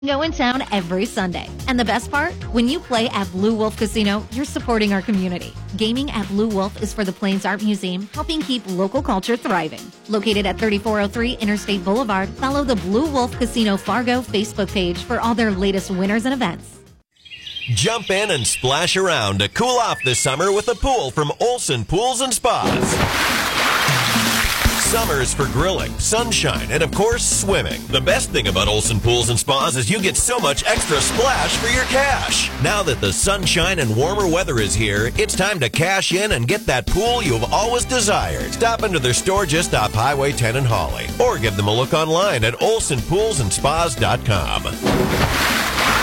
Go in town every Sunday. And the best part? When you play at Blue Wolf Casino, you're supporting our community. Gaming at Blue Wolf is for the Plains Art Museum, helping keep local culture thriving. Located at 3403 Interstate Boulevard, follow the Blue Wolf Casino Fargo Facebook page for all their latest winners and events. Jump in and splash around to cool off this summer with a pool from Olson Pools and Spas. Summer's for grilling, sunshine, and of course, swimming. The best thing about Olson Pools and Spas is you get so much extra splash for your cash. Now that the sunshine and warmer weather is here, it's time to cash in and get that pool you've always desired. Stop into their store just off Highway 10 in Hawley, or give them a look online at olsonpoolsandspas.com.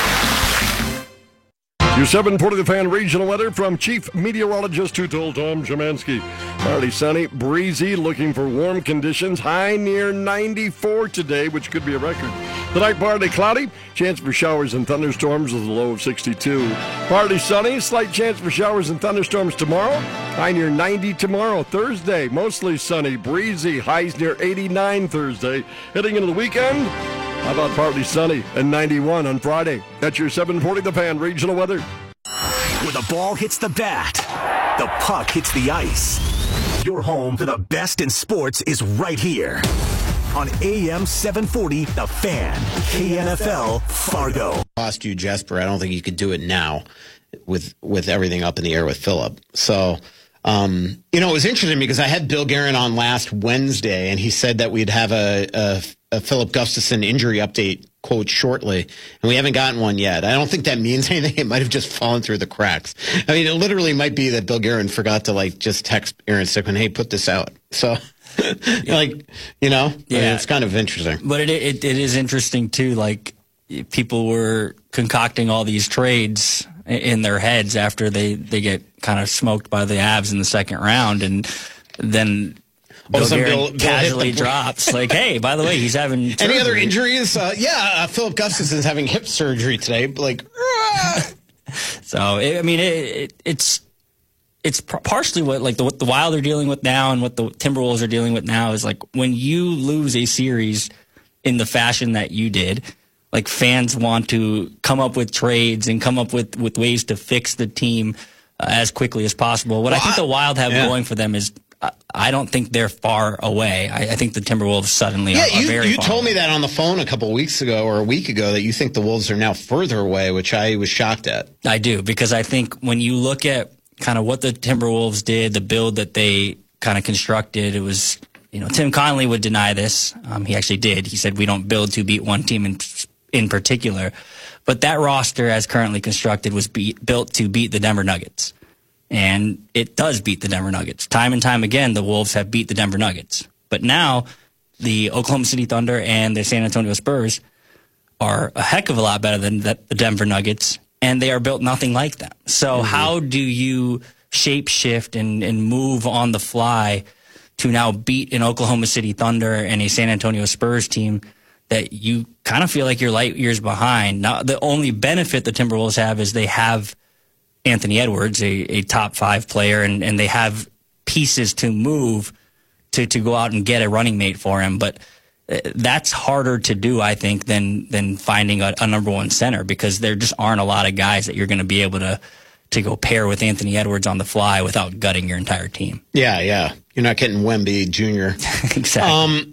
Your 740 The Fan regional weather from Chief Meteorologist who told Tom Szymanski. Partly sunny, breezy, looking for warm conditions. High near 94 today, which could be a record. Tonight, partly cloudy. Chance for showers and thunderstorms with a low of 62. Partly sunny. Slight chance for showers and thunderstorms tomorrow. High near 90 tomorrow. Thursday, mostly sunny, breezy. Highs near 89 Thursday. Heading into the weekend, how about partly sunny and 91 on Friday? That's your 740 The Fan regional weather. Where the ball hits the bat, the puck hits the ice. Your home for the best in sports is right here on AM 740 The Fan, KNFL Fargo. Lost you, Jesper. I don't think you could do it now with everything up in the air with Philip. So, it was interesting because I had Bill Guerin on last Wednesday, and he said that we'd have a Philip Gustafson injury update quote shortly, and we haven't gotten one yet. I don't think that means anything. It might have just fallen through the cracks. I mean, it literally might be that Bill Guerin forgot to just text Aaron Stickman, hey, put this out. So, it's kind of interesting. But it is interesting too. Like, people were concocting all these trades in their heads after they get kind of smoked by the Avs in the second round, and then Bill Guerin casually drops like, hey, by the way, he's having surgery. Any other injuries? Philip Gustafson's having hip surgery today. So, it's partially what the Wild are dealing with now and what the Timberwolves are dealing with now is like when you lose a series in the fashion that you did, like fans want to come up with trades and come up with ways to fix the team as quickly as possible. What I think the Wild have going for them is I don't think they're far away. I think the Timberwolves suddenly are very far away. You told me that on the phone a couple of weeks ago or a week ago that you think the Wolves are now further away, which I was shocked at. I do, because I think when you look at kind of what the Timberwolves did, the build that they kind of constructed, it was, Tim Connelly would deny this. He actually did. He said we don't build to beat one team in particular. But that roster as currently constructed was built to beat the Denver Nuggets. And it does beat the Denver Nuggets. Time and time again, the Wolves have beat the Denver Nuggets. But now, the Oklahoma City Thunder and the San Antonio Spurs are a heck of a lot better than the Denver Nuggets, and they are built nothing like them. So how do you shape-shift and move on the fly to now beat an Oklahoma City Thunder and a San Antonio Spurs team that you kind of feel like you're light years behind? Now, the only benefit the Timberwolves have is they have Anthony Edwards, a top 5 player, and they have pieces to move to go out and get a running mate for him. But that's harder to do, I think, than finding a number one center, because there just aren't a lot of guys that you're going to be able to go pair with Anthony Edwards on the fly without gutting your entire team. Yeah. You're not getting Wemby Jr. Exactly.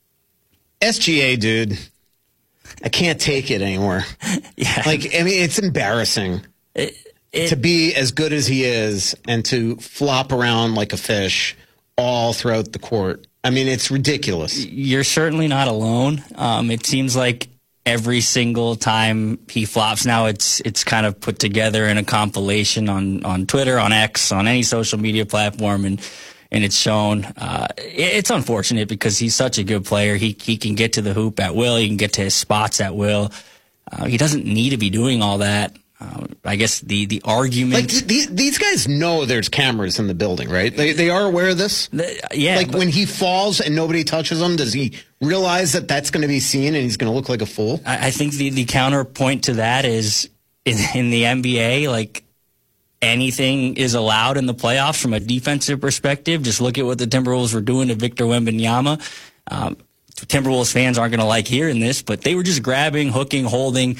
SGA, dude, I can't take it anymore. Yeah. It's embarrassing. To be as good as he is and to flop around like a fish all throughout the court. It's ridiculous. You're certainly not alone. It seems like every single time he flops now, it's kind of put together in a compilation on Twitter, on X, on any social media platform, and it's shown. It's unfortunate because he's such a good player. He can get to the hoop at will. He can get to his spots at will. He doesn't need to be doing all that. I guess the argument... these guys know there's cameras in the building, right? They are aware of this? When he falls and nobody touches him, does he realize that that's going to be seen and he's going to look like a fool? I think the counterpoint to that is in the NBA, anything is allowed in the playoffs from a defensive perspective. Just look at what the Timberwolves were doing to Victor Wembanyama. Timberwolves fans aren't going to like hearing this, but they were just grabbing, hooking, holding